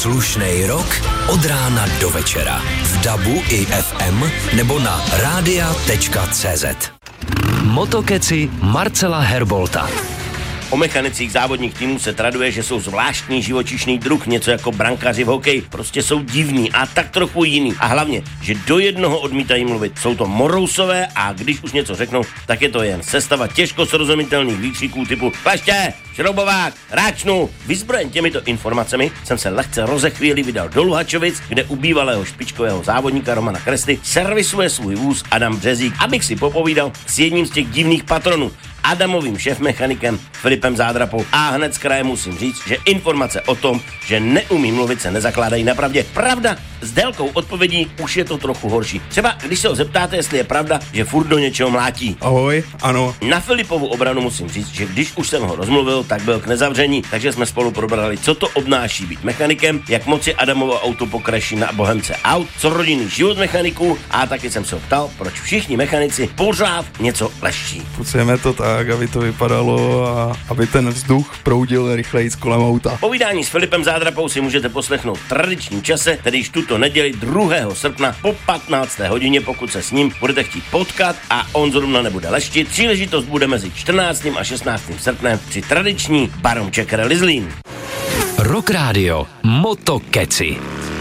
Slušnej rok od rána do večera. V DABu i FM nebo na radia.cz. Motokeci Marcela Herbolta. O mechanicích závodních týmů se traduje, že jsou zvláštní živočišný druh, něco jako brankáři v hokeji. Prostě jsou divní a tak trochu jiný. A hlavně, že do jednoho odmítají mluvit. Jsou to morousové a když už něco řeknou, tak je to jen sestava těžko srozumitelných výkřiků typu Kleště, šroubovák, ráčnu. Vyzbrojen těmito informacemi jsem se lehce rozechvíli vydal do Luhačovic, kde u bývalého špičkového závodníka Romana Kresty servisuje svůj vůz Adam Březík, abych si popovídal s jedním z těch divných patronů, Adamovým šéfmechanikem Filipem Zádrapou. A hned z kraje musím říct, že informace o tom, že neumí mluvit, se nezakládají na pravdě. Pravda, s délkou odpovědí už je to trochu horší. Třeba když se ho zeptáte, jestli je pravda, že furt do něčeho mlátí. Ahoj, ano. Na Filipovu obranu musím říct, že když už jsem ho rozmluvil, tak byl k nezavření, takže jsme spolu probrali, co to obnáší být mechanikem, jak moci Adamovo auto pokraší na Bohemce aut, co rodinný život mechaniků, a taky jsem se ho ptal, proč všichni mechanici pořád něco leští. Potřebujeme to tak, aby to vypadalo a aby ten vzduch proudil rychleji z kolem auta. Povídání s Filipem Zádrapou si můžete poslechnout v tradičním čase, tedy již tuto neděli 2. srpna po 15. hodině, pokud se s ním budete chtít potkat a on zrovna nebude leštit. Příležitost bude mezi 14. a 16. srpnem při tradiční Barom Čekere Lizlín. Rock Radio Motokeci.